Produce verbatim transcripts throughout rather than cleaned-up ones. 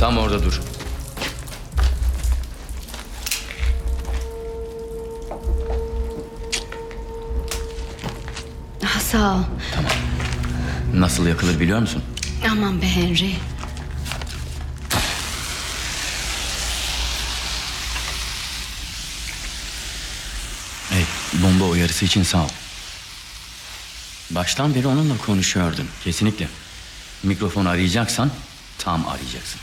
Tam orada dur. Ah, sağ ol. Tamam. Nasıl yakılır biliyor musun? Aman be Henry. Hey, bomba uyarısı için sağ ol. Baştan beri onunla konuşuyordum. Kesinlikle. Mikrofonu arayacaksan tam arayacaksın.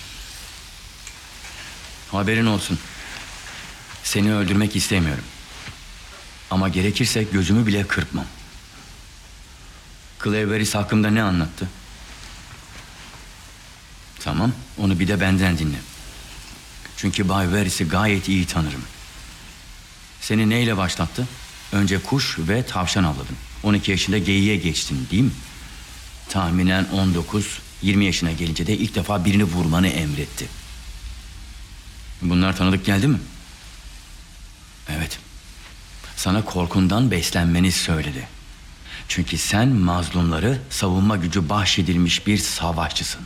Haberin olsun. Seni öldürmek istemiyorum. Ama gerekirse gözümü bile kırpmam. Cleveris hakkında ne anlattı? Tamam, onu bir de benden dinle. Çünkü Bay Varys'i gayet iyi tanırım. Seni neyle başlattı? Önce kuş ve tavşan avladın. on iki yaşında geyiğe geçtin, değil mi? Tahminen on dokuz yirmi yaşına gelince de ilk defa birini vurmanı emretti. Bunlar tanıdık geldi mi? Evet. Sana korkundan beslenmeni söyledi. Çünkü sen mazlumları savunma gücü bahşedilmiş bir savaşçısın.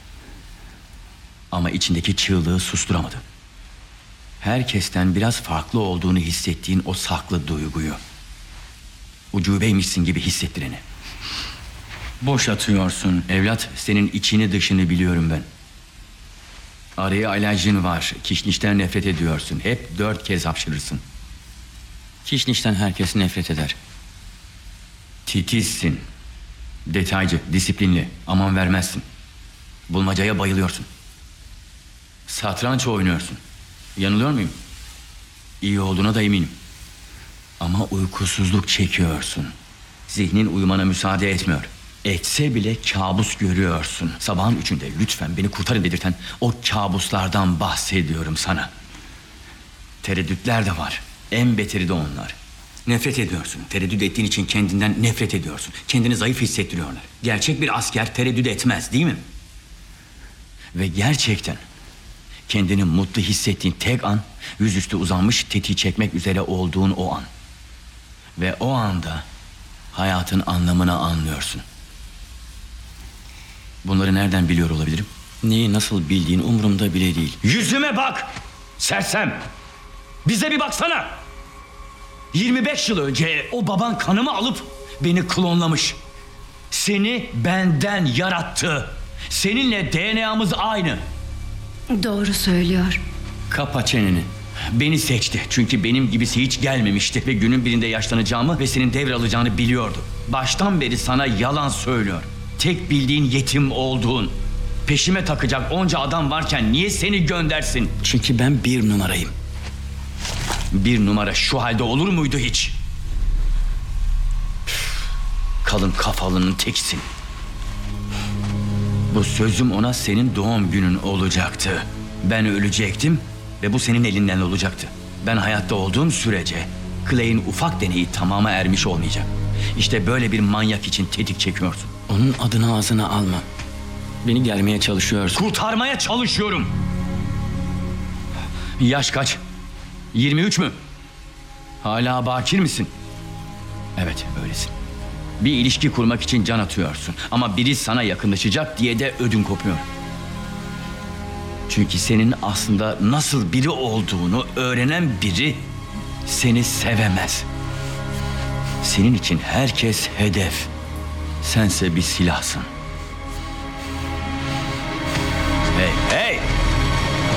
Ama içindeki çığlığı susturamadı. Herkesten biraz farklı olduğunu hissettiğin o saklı duyguyu. Ucubeymişsin gibi hissettireni. Boş atıyorsun evlat, senin içini dışını biliyorum ben. Araya alerjin var, kişnişten nefret ediyorsun. Hep dört kez hapşırırsın. Kişnişten herkes nefret eder. Titizsin. Detaycı, disiplinli, aman vermezsin. Bulmacaya bayılıyorsun. Satranç oynuyorsun. Yanılıyor muyum? İyi olduğuna da eminim. Ama uykusuzluk çekiyorsun. Zihnin uyumana müsaade etmiyor. Etse bile kabus görüyorsun. Sabahın üçünde lütfen beni kurtarın dedirten o kabuslardan bahsediyorum sana. Tereddütler de var. En beteri de onlar. Nefret ediyorsun. Tereddüt ettiğin için kendinden nefret ediyorsun. Kendini zayıf hissettiriyorlar. Gerçek bir asker tereddüt etmez, değil mi? Ve gerçekten kendini mutlu hissettiğin tek an, yüzüstü uzanmış tetiği çekmek üzere olduğun o an. Ve o anda hayatın anlamını anlıyorsun. Bunları nereden biliyor olabilirim? Neyi nasıl bildiğin umurumda bile değil. Yüzüme bak! Sersem! Bize bir baksana! yirmi beş yıl önce o baban kanımı alıp beni klonlamış. Seni benden yarattı. Seninle D N A'mız aynı. Doğru söylüyor. Kapa çeneni. Beni seçti çünkü benim gibisi hiç gelmemişti ve günün birinde yaşlanacağımı ve senin devralacağını biliyordu. Baştan beri sana yalan söylüyor. Tek bildiğin yetim olduğun. Peşime takacak onca adam varken niye seni göndersin? Çünkü ben bir numarayım. Bir numara şu halde olur muydu hiç? Kalın kafalının tekisin. Bu sözüm ona senin doğum günün olacaktı. Ben ölecektim ve bu senin elinden olacaktı. Ben hayatta olduğum sürece Clay'in ufak deneyi tamama ermiş olmayacak. İşte böyle bir manyak için tetik çekiyorsun. Onun adını ağzına alma. Beni germeye çalışıyorsun. Kurtarmaya çalışıyorum. Yaş kaç? yirmi üç mü? Hala bakir misin? Evet, öylesin. Bir ilişki kurmak için can atıyorsun. Ama biri sana yakınlaşacak diye de ödün kopuyor. Çünkü senin aslında nasıl biri olduğunu öğrenen biri seni sevemez. Senin için herkes hedef. Sense bir silahsın.